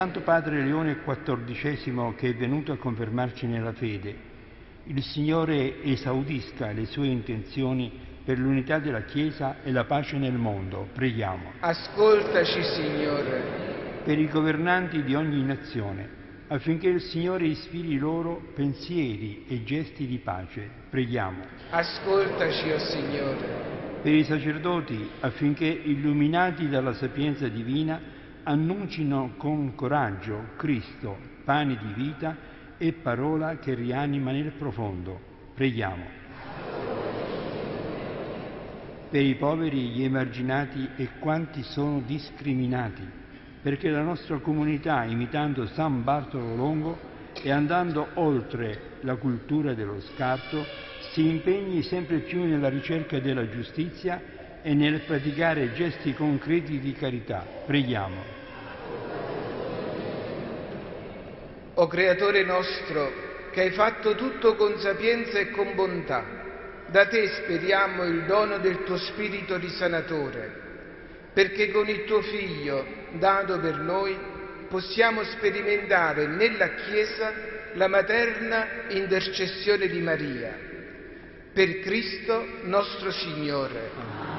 Santo Padre Leone XIV, che è venuto a confermarci nella fede, il Signore esaudisca le sue intenzioni per l'unità della Chiesa e la pace nel mondo. Preghiamo. Ascoltaci, Signore. Per i governanti di ogni nazione, affinché il Signore ispiri loro pensieri e gesti di pace. Preghiamo. Ascoltaci, o Signore. Per i sacerdoti, affinché illuminati dalla sapienza divina annuncino con coraggio Cristo, pane di vita e parola che rianima nel profondo. Preghiamo. Per i poveri, gli emarginati e quanti sono discriminati, perché la nostra comunità, imitando San Bartolo Longo e andando oltre la cultura dello scarto, si impegni sempre più nella ricerca della giustizia e nel praticare gesti concreti di carità. Preghiamo. O Creatore nostro, che hai fatto tutto con sapienza e con bontà, da te speriamo il dono del tuo Spirito risanatore, perché con il tuo Figlio, dato per noi, possiamo sperimentare nella Chiesa la materna intercessione di Maria. Per Cristo nostro Signore.